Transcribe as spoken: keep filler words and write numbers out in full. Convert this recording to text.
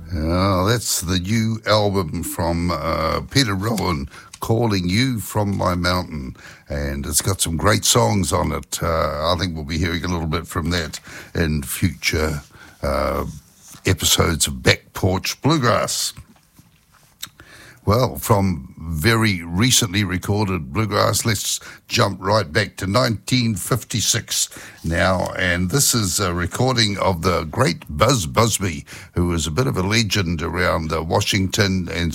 Oh, that's the new album from uh, Peter Rowan, Calling You From My Mountain, and it's got some great songs on it. Uh, I think we'll be hearing a little bit from that in future uh, episodes of Back Porch Bluegrass. Well, from very recently recorded bluegrass, let's jump right back to nineteen fifty-six now, and this is a recording of the great Buzz Busby, who was a bit of a legend around uh, Washington and